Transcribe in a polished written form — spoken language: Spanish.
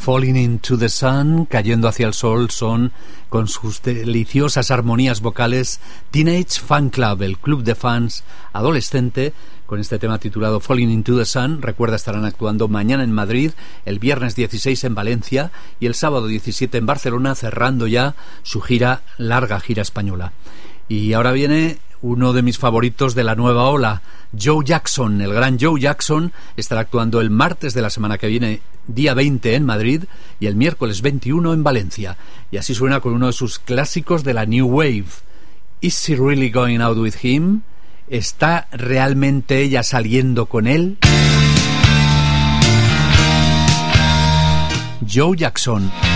Falling into the Sun, cayendo hacia el sol, son, con sus deliciosas armonías vocales, Teenage Fan Club, el club de fans adolescente, con este tema titulado Falling into the Sun. Recuerda, estarán actuando mañana en Madrid, el viernes 16 en Valencia y el sábado 17 en Barcelona, cerrando ya su larga gira española. Y ahora viene uno de mis favoritos de la nueva ola, Joe Jackson. El gran Joe Jackson estará actuando el martes de la semana que viene, día 20 en Madrid, y el miércoles 21 en Valencia. Y así suena con uno de sus clásicos de la New Wave. ¿Is she really going out with him? ¿Está realmente ella saliendo con él? Joe Jackson.